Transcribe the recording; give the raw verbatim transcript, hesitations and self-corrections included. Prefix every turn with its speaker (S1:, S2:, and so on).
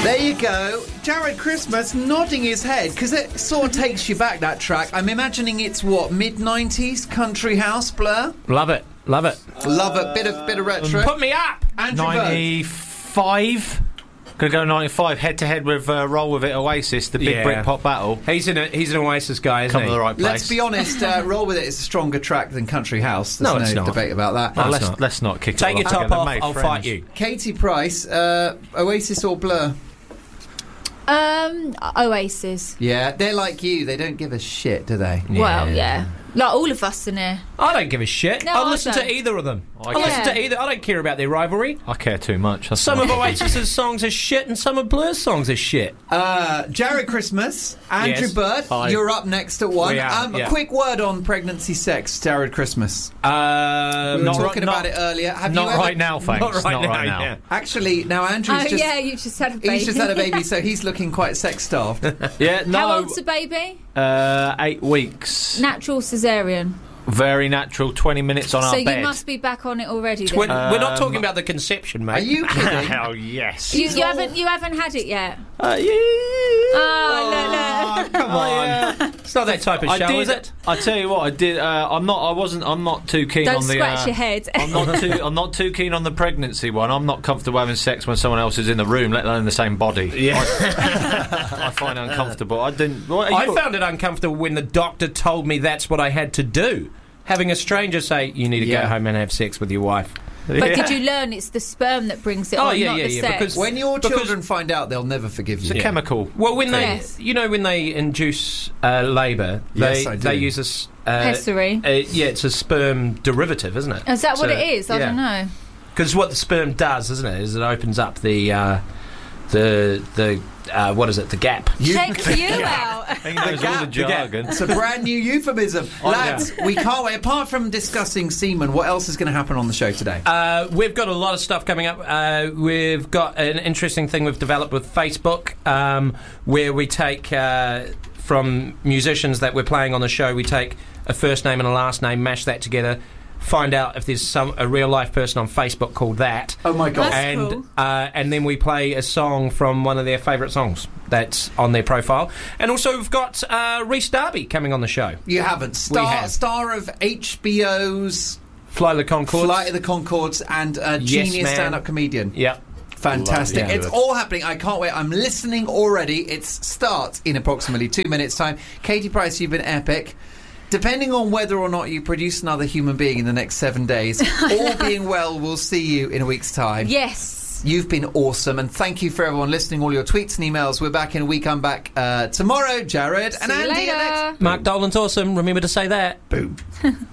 S1: There you go. Jared Christmas nodding his head, because it sort of takes you back, that track. I'm imagining it's, what, mid nineties? Country house, Blur?
S2: Love it. Love it.
S1: Love it. Bit of, bit of retro.
S2: Put me up!
S1: Andrew Bird.
S2: ninety-five. Gonna go ninety-five head to head with uh, Roll With It Oasis, the big
S3: Yeah.
S2: Britpop battle.
S3: He's an he's an Oasis guy, isn't
S2: Come
S3: he?
S2: to the right place.
S1: Let's be honest, uh, Roll With It is a stronger track than Country House. There's
S3: No,
S1: no,
S3: it's not.
S1: debate about that.
S2: No,
S3: No,
S2: let's
S3: it's not.
S2: let's not kick
S3: Take
S2: it
S3: your
S2: all
S3: top
S2: together,
S3: off,
S2: mate,
S3: I'll
S2: friends.
S3: fight you.
S1: Katie Price, uh, Oasis or Blur?
S4: Um, Oasis.
S1: Yeah, they're like you. They don't give a shit, do they?
S4: Well, yeah. Like all of us in here.
S3: I don't give a shit.
S4: No,
S3: I'll
S4: I
S3: listen
S4: don't.
S3: to either of them.
S2: I
S3: I'll listen
S4: care.
S3: to either. I don't care about their rivalry.
S2: I care too much. That's
S3: Some
S2: not-
S3: of Oasis's songs are shit, and some of Blur's songs are shit.
S1: Uh, Jared Christmas, Andrew
S3: Yes.
S1: Bird,
S2: Hi.
S1: you're up next at one.
S3: We are,
S1: um,
S3: yeah.
S1: A quick word on pregnancy sex, Jared Christmas.
S3: Um,
S1: We were
S2: not
S1: talking
S2: ri-
S1: about
S2: not-
S1: it earlier. Have
S2: Not
S1: you ever...
S2: right now, thanks.
S3: Not right now,
S2: right now.
S3: yeah.
S1: Actually, now Andrew's
S4: Oh,
S1: just...
S4: yeah, you just had a baby.
S1: He's just had a baby, so he's looking quite sex-starved.
S2: Yeah, no.
S4: How old's the baby?
S2: Uh, eight weeks.
S4: Natural caesarean.
S2: Very natural. Twenty minutes on
S4: So
S2: our
S4: you
S2: bed.
S4: must be back on it already.
S3: Twen-
S4: Then.
S3: we're not
S2: Um,
S3: talking about the conception, mate.
S1: Are you kidding?
S2: Oh yes.
S4: You, you haven't you haven't had it yet.
S2: Uh, yeah.
S4: Oh, look, look.
S1: Come on.
S3: It's not that type of
S2: I
S3: show,
S2: did.
S3: is it?
S2: I tell you what, I did. Uh, I'm not. I wasn't. I'm not too keen
S4: Don't
S2: on the.
S4: scratch
S2: uh,
S4: your head.
S2: I'm not too. I'm not too keen on the pregnancy one. I'm not comfortable having sex when someone else is in the room, let alone the same body.
S3: Yeah.
S2: I find it uncomfortable. I didn't. What,
S3: I
S2: you-
S3: found it uncomfortable when the doctor told me that's what I had to do. Having a stranger say, you need to
S1: Yeah.
S3: go home and have sex with your wife.
S4: But
S2: Yeah.
S4: did you learn it's the sperm that brings it
S3: Oh,
S4: on,
S3: yeah,
S4: not
S3: yeah,
S4: the
S3: yeah,
S4: sex?
S3: because-
S1: When your
S3: Because-
S1: children find out, they'll never forgive you.
S2: It's a
S3: Yeah.
S2: chemical.
S3: Well, when they,
S4: Yes.
S3: you know, when they induce uh, labour,
S1: Yes,
S3: they
S1: I do.
S3: they use a s- uh,
S4: Pessary.
S3: uh, yeah, it's a sperm derivative, isn't it?
S4: Is that what
S3: So,
S4: it is? I
S3: yeah.
S4: don't know.
S3: Because what the sperm does, isn't it, is it opens up the uh, the the uh, what is it, the gap?
S4: Check you out.
S2: He knows all the jargon.
S1: It's a brand new euphemism. Lads, we can't wait. Apart from discussing semen, what else is going to happen on the show today?
S3: Uh, we've got a lot of stuff coming up. Uh, we've got an interesting thing we've developed with Facebook, um, where we take uh, from musicians that we're playing on the show, we take a first name and a last name, mash that together, find out if there's some a real life person on Facebook called that.
S1: Oh my God.
S4: That's
S3: and
S4: cool.
S3: uh, and then we play a song from one of their favourite songs that's on their profile. And also we've got uh, Rhys Darby coming on the show.
S1: You haven't. Star,
S3: have.
S1: star of H B O's
S3: Fly the Conchords.
S1: Flight of the Conchords and a
S3: Yes,
S1: genius
S3: man.
S1: stand-up comedian.
S3: Yeah.
S1: Fantastic.
S3: Love it.
S1: It's all happening. I can't wait. I'm listening already. It starts in approximately two minutes' time. Katie Price, you've been epic. Depending on whether or not you produce another human being in the next seven days, all being well, we'll see you in a week's time.
S4: Yes.
S1: You've been awesome, and thank you for everyone listening, all your tweets and emails. We're back in a week. I'm back uh, tomorrow. Jared and
S4: See you
S1: Andy.
S4: later.
S1: Next-
S3: Mark Dolan's awesome. Remember to say that.
S1: Boom.